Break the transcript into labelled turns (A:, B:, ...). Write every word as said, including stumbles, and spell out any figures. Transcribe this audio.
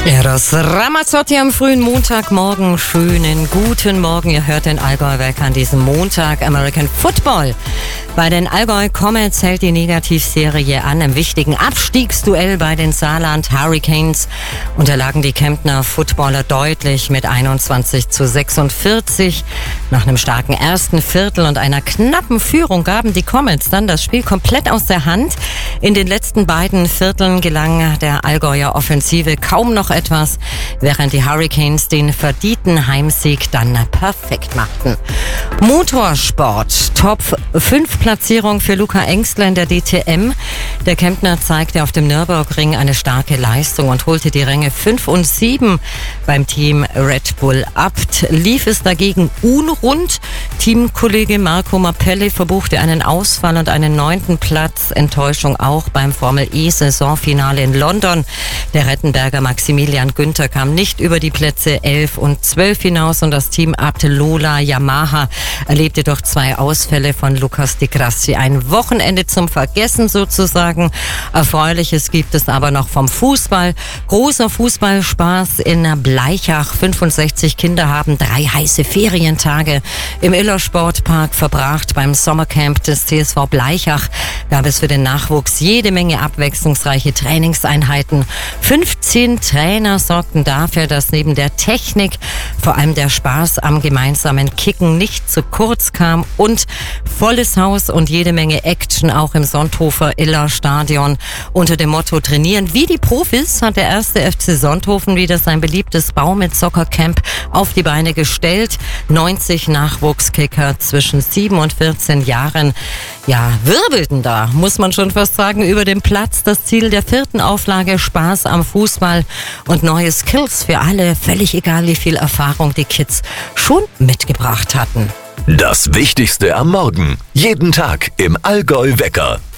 A: Ja, das Ramazzotti am frühen Montagmorgen. Schönen guten Morgen. Ihr hört den Allgäu-Wecker an diesem Montag. American Football. Bei den Allgäu Comets hält die Negativserie an. Im wichtigen Abstiegsduell bei den Saarland Hurricanes unterlagen die Kemptner Footballer deutlich mit einundzwanzig zu sechsundvierzig. Nach einem starken ersten Viertel und einer knappen Führung gaben die Comets dann das Spiel komplett aus der Hand. In den letzten beiden Vierteln gelang der Allgäuer Offensive kaum noch etwas, während die Hurricanes den verdienten Heimsieg dann perfekt machten. Motorsport. Top fünf Platzierung für Luca Engstler in der D T M. Der Kemptner zeigte auf dem Nürburgring eine starke Leistung und holte die Ränge fünf und sieben beim Team Red Bull Abt. Lief es dagegen unrund. Teamkollege Marco Mappelli verbuchte einen Ausfall und einen neunten Platz. Enttäuschung auch beim Formel-E-Saisonfinale in London. Der Rettenberger Maximilian Günther kam nicht über die Plätze elf und zwölf hinaus und das Team Abt Lola Yamaha erlebte durch zwei Ausfälle von Lucas Di Grassi. Ein Wochenende zum Vergessen sozusagen. Erfreuliches gibt es aber noch vom Fußball. Großer Fußballspaß in Bleichach. fünfundsechzig Kinder haben drei heiße Ferientage im Iller Sportpark verbracht. Beim Sommercamp des T S V Bleichach gab es für den Nachwuchs jede Menge abwechslungsreiche Trainingseinheiten. fünfzehn Trainer sorgten dafür, dass neben der Technik vor allem der Spaß am gemeinsamen Kicken nicht zu kurz kam und volles Haus und jede Menge Action auch im Sonthofer Iller Stadion. Unter dem Motto Trainieren wie die Profis hat der erste F C Sonthofen wieder sein beliebtes Baum mit Soccer-Camp auf die Beine gestellt. neunzig Nachwuchskicker zwischen sieben und vierzehn Jahren, ja, wirbelten da, muss man schon fast sagen, über den Platz. Das Ziel der vierten Auflage: Spaß am Fußball und neue Skills für alle, völlig egal wie viel Erfahrung die Kids schon mitgebracht hatten.
B: Das Wichtigste am Morgen. Jeden Tag im Allgäu-Wecker.